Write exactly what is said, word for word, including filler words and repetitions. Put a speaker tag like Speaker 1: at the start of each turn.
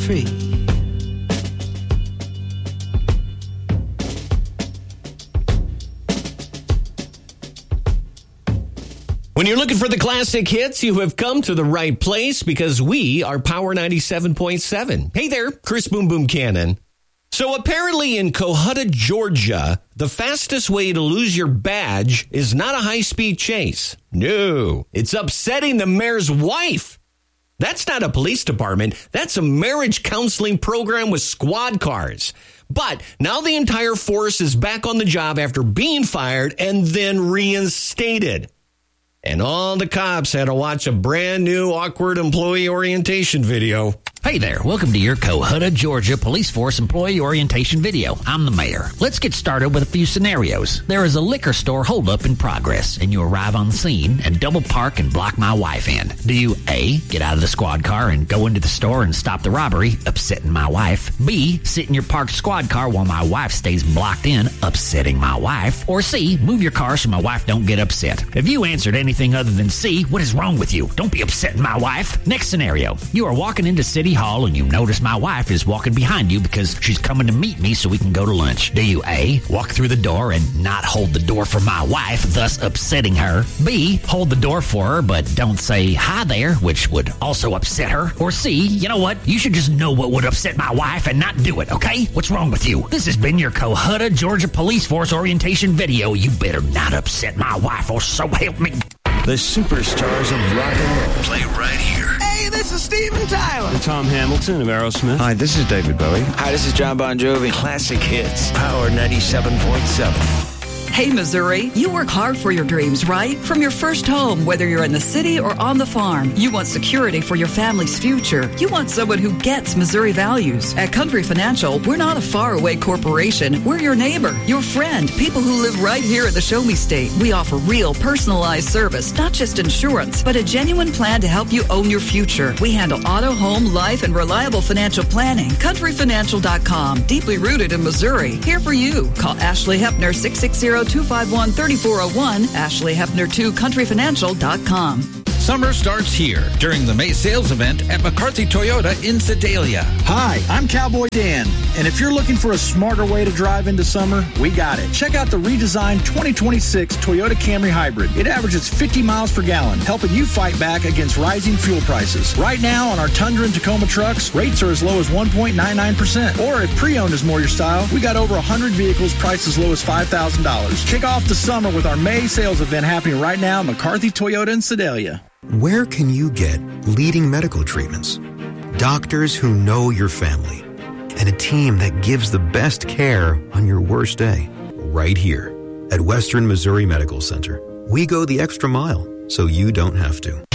Speaker 1: free.
Speaker 2: When you're looking for the classic hits, you have come to the right place because we are Power ninety-seven point seven. Hey there, Chris Boom Boom Cannon. So apparently in Cohutta, Georgia, the fastest way to lose your badge is not a high-speed chase. No, it's upsetting the mayor's wife. That's not a police department. That's a marriage counseling program with squad cars. But now the entire force is back on the job after being fired and then reinstated. And all the cops had to watch a brand new awkward employee orientation video.
Speaker 3: Hey there, welcome to your Cohutta, Georgia Police Force Employee Orientation video. I'm the mayor. Let's get started with a few scenarios. There is a liquor store holdup in progress, and you arrive on the scene and double park and block my wife in. Do you A, get out of the squad car and go into the store and stop the robbery, upsetting my wife? B, sit in your parked squad car while my wife stays blocked in, upsetting my wife? Or C, move your car so my wife don't get upset? If you answered anything other than C, what is wrong with you? Don't be upsetting my wife. Next scenario, you are walking into City Hall and you notice my wife is walking behind you because she's coming to meet me so we can go to lunch. Do you A, walk through the door and not hold the door for my wife, thus upsetting her? B, hold the door for her but don't say hi there, which would also upset her? Or C, you know what? You should just know what would upset my wife and not do it, okay? What's wrong with you? This has been your Cohutta, Georgia Police Force orientation video. You better not upset my wife or so help me.
Speaker 4: The superstars of rock and roll play right here.
Speaker 1: Hey, this is Steven Tyler.
Speaker 5: I'm Tom Hamilton of Aerosmith.
Speaker 4: Hi, this is David Bowie.
Speaker 6: Hi, this is John Bon Jovi.
Speaker 4: Classic hits. Power ninety-seven point seven.
Speaker 7: Hey, Missouri, you work hard for your dreams, right? From your first home, whether you're in the city or on the farm, you want security for your family's future. You want someone who gets Missouri values. At Country Financial, we're not a faraway corporation. We're your neighbor, your friend, people who live right here in the Show Me State. We offer real, personalized service, not just insurance, but a genuine plan to help you own your future. We handle auto, home, life, and reliable financial planning. country financial dot com, deeply rooted in Missouri. Here for you. Call Ashley Hepner, six six zero, two five one, three four zero one, Ashley Hepner two, country financial dot com.
Speaker 8: Summer starts here during the May sales event at McCarthy Toyota in Sedalia.
Speaker 9: Hi, I'm Cowboy Dan, and if you're looking for a smarter way to drive into summer, we got it. Check out the redesigned twenty twenty-six Toyota Camry Hybrid. It averages fifty miles per gallon, helping you fight back against rising fuel prices. Right now on our Tundra and Tacoma trucks, rates are as low as one point nine nine percent. Or if pre-owned is more your style, we got over one hundred vehicles priced as low as five thousand dollars. Kick off the summer with our May sales event happening right now at McCarthy Toyota in Sedalia.
Speaker 10: Where can you get leading medical treatments, doctors who know your family, and a team that gives the best care on your worst day? Right here at Western Missouri Medical Center. We go the extra mile so you don't have to.